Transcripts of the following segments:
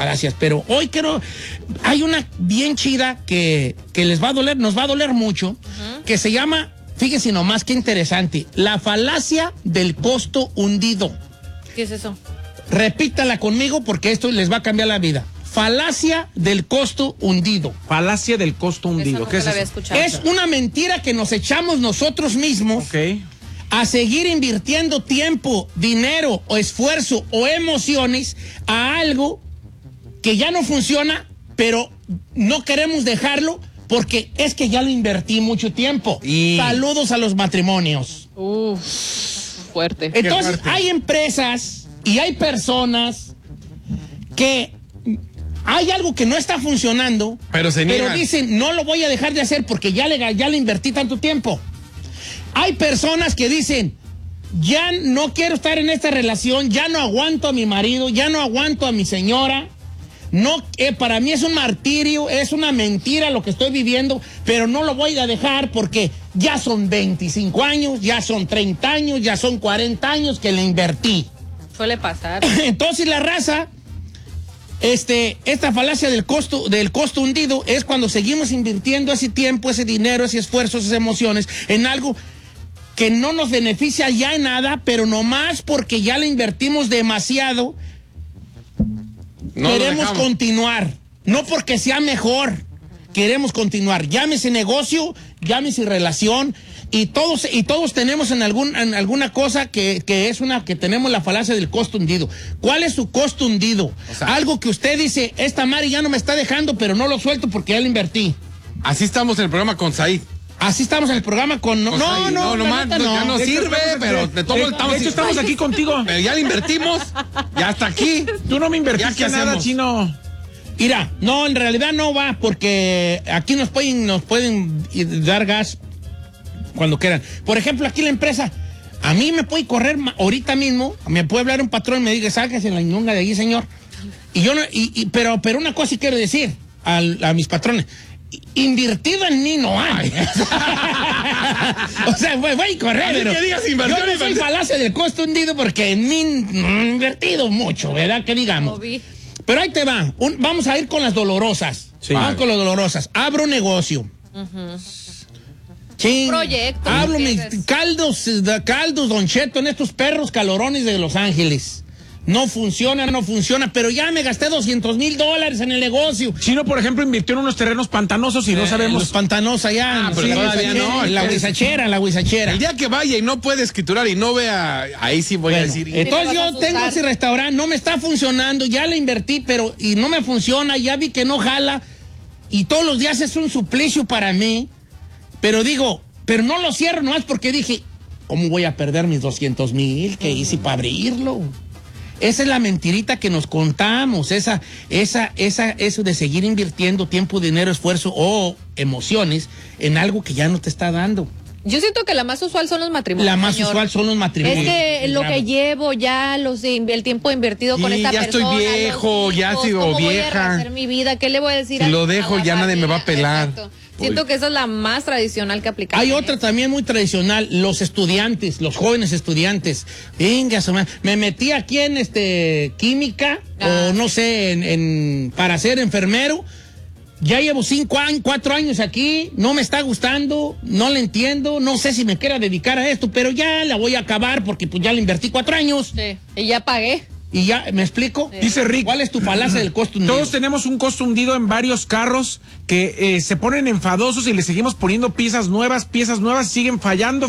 falacias, pero hoy hay una bien chida que nos va a doler mucho, que se llama, fíjese nomás qué interesante, la falacia del costo hundido. ¿Qué es eso? Repítala conmigo porque esto les va a cambiar la vida. Falacia del costo hundido. Falacia del costo hundido. ¿Qué es eso? Es una mentira que nos echamos nosotros mismos a seguir invirtiendo tiempo, dinero o esfuerzo o emociones a algo que ya no funciona, pero no queremos dejarlo porque es que ya lo invertí mucho tiempo. Saludos a los matrimonios. Fuerte. Entonces, hay empresas y hay personas que hay algo que no está funcionando, pero dicen, no lo voy a dejar de hacer porque ya le invertí tanto tiempo. Hay personas que dicen, ya no quiero estar en esta relación, ya no aguanto a mi marido, ya no aguanto a mi señora. No, para mí es un martirio, es una mentira lo que estoy viviendo, pero no lo voy a dejar porque ya son 25 años, ya son 30 años, ya son 40 años que le invertí. Suele pasar. Entonces la raza, esta falacia del costo hundido es cuando seguimos invirtiendo ese tiempo, ese dinero, ese esfuerzo, esas emociones en algo que no nos beneficia ya en nada, pero nomás porque ya le invertimos demasiado, queremos continuar. No porque sea mejor, queremos continuar. Llámese negocio, llámese relación, y todos tenemos en alguna cosa que tenemos la falacia del costo hundido. ¿Cuál es su costo hundido? O sea, algo que usted dice, esta Mari ya no me está dejando, pero no lo suelto porque ya lo invertí. Así estamos en el programa con Said. Así estamos en el programa con... No, ya no sirve, pero de todo de hecho, estamos aquí contigo. Pero ya le invertimos, ya hasta aquí. Tú no me invertiste nada, Chino. Mira, no, en realidad no va, porque aquí nos pueden dar gas cuando quieran. Por ejemplo, aquí la empresa, a mí me puede correr ahorita mismo, me puede hablar un patrón y me diga, sáquese la ñonga de ahí, señor. Y yo no, pero una cosa sí quiero decir a mis patrones. Invertido en mí no hay. O sea, voy a correr, pero yo no soy falacia del costo hundido porque en mí no he invertido mucho, ¿verdad? Que digamos. Pero ahí te va. Vamos a ir con las dolorosas. Sí. Vamos con las dolorosas. Abro negocio. Proyecto. Hablo mis caldos, Don Cheto, en estos perros calorones de Los Ángeles. No funciona, pero ya me gasté $200,000 en el negocio. Chino, por ejemplo, invirtió en unos terrenos pantanosos y no sabemos. Los pantanosos allá. Pero todavía no. La huizachera. El día que vaya y no puede escriturar y no vea, ahí sí voy a decir. Entonces yo tengo ese restaurante, no me está funcionando, ya le invertí, y no me funciona, ya vi que no jala. Y todos los días es un suplicio para mí. Pero no lo cierro nomás porque dije, ¿cómo voy a perder mis $200,000 que hice para abrirlo? Esa es la mentirita que nos contamos, eso de seguir invirtiendo tiempo, dinero, esfuerzo o emociones en algo que ya no te está dando. Yo siento que la más usual son los matrimonios. La más usual son los matrimonios. Es que lo que llevo ya, el tiempo invertido con esta persona. Ya estoy viejo, ya sigo vieja. ¿Cómo voy a rehacer mi vida? ¿Qué le voy a decir si lo dejo, ya nadie me va a pelar. Exacto. Siento que esa es la más tradicional que aplicamos. Hay otra también muy tradicional, los jóvenes estudiantes. Venga, me metí aquí en química o no sé, para ser enfermero. Ya llevo 4 años aquí, no me está gustando, no le entiendo, no sé si me quiera dedicar a esto, pero ya la voy a acabar porque pues ya le invertí 4 años. Sí, y ya pagué. Y ya, ¿me explico? Sí. Dice Rick. ¿Cuál es tu falacia del costo hundido? Todos tenemos un costo hundido en varios carros que se ponen enfadosos y le seguimos poniendo piezas nuevas, siguen fallando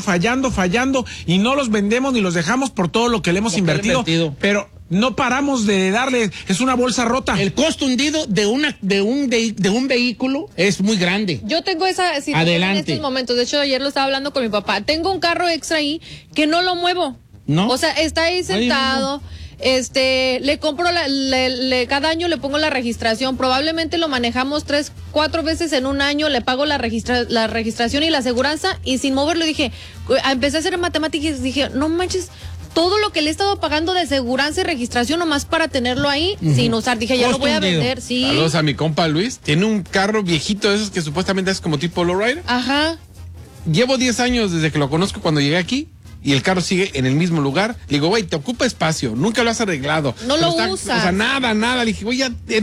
y no los vendemos ni los dejamos por todo lo que le hemos invertido. Pero no paramos de darle, es una bolsa rota. El costo hundido de un vehículo es muy grande. Yo tengo esa situación en estos momentos. De hecho, ayer lo estaba hablando con mi papá. Tengo un carro extra ahí que no lo muevo. ¿No? O sea, está ahí sentado. Le compro cada año le pongo la registración, probablemente lo manejamos 3-4 veces en un año, le pago la registración y la aseguranza y sin moverlo empecé a hacer matemáticas y dije, no manches, todo lo que le he estado pagando de aseguranza y registración nomás para tenerlo ahí sin usar, dije, ya lo voy a vender, sí. Saludos a mi compa Luis, tiene un carro viejito de esos que supuestamente es como tipo lowrider. Ajá. Llevo 10 años desde que lo conozco cuando llegué aquí. Y el carro sigue en el mismo lugar. Le digo, güey, te ocupa espacio. Nunca lo has arreglado. No lo usas. O sea, nada. Le dije, güey, ya